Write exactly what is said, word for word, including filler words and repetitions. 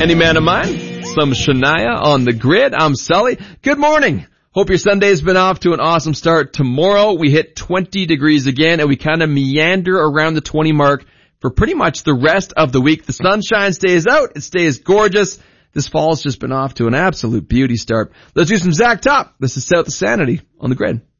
Any Man of Mine, some Shania on the grid. I'm Sully. Good morning. Hope your Sunday's been off to an awesome start. Tomorrow we hit twenty degrees again, and we kind of meander around the twenty mark for pretty much the rest of the week. The sunshine stays out. It stays gorgeous. This fall's just been off to an absolute beauty start. Let's do some Zach Top. This is South of Sanity on the grid.